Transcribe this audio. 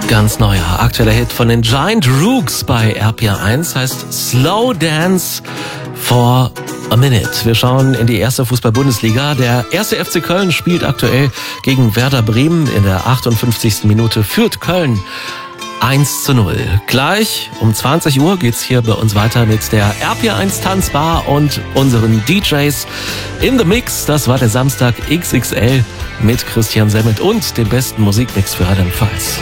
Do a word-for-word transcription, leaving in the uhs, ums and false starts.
Ganz neuer, aktueller Hit von den Giant Rooks bei R P R eins heißt Slow Dance for a Minute. Wir schauen in die erste Fußball-Bundesliga. Der erste F C Köln spielt aktuell gegen Werder Bremen. In der achtundfünfzigsten Minute führt Köln eins zu null. Gleich um zwanzig Uhr geht's hier bei uns weiter mit der R P R eins Tanzbar und unseren D Js in the Mix. Das war der Samstag X X L mit Christian Semmet und dem besten Musikmix für Rheinland-Pfalz.